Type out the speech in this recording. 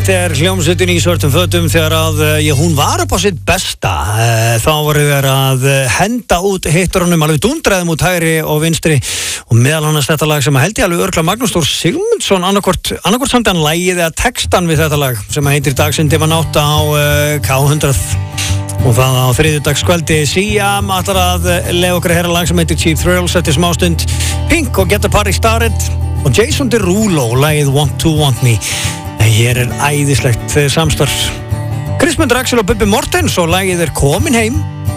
er hljómsveitin í svörtum fötum þegar að hún var upp á sitt besta. Þá voru við að henda út hitturunum, alveg dundraðum út hægri og vinstri og meðal annars þetta lag sem held ég alveg örgla Magnús Þór Sigmundsson annarkvort samt hann lagið eða textan við þetta lag sem heitir Dagsinn Dimma Nátt á K100 og það á þriðjudagskvöldi. Siam ætlar að lefa okkur að heyra lag sem heitir Cheap Thrills eftir smástund, Pink og Get the Party Started og Jason Derulo lagið Want to Want Me. Hér æðislegt samstarf Kristmundur Axel og Bubbi Mortens og lagið Komin heim.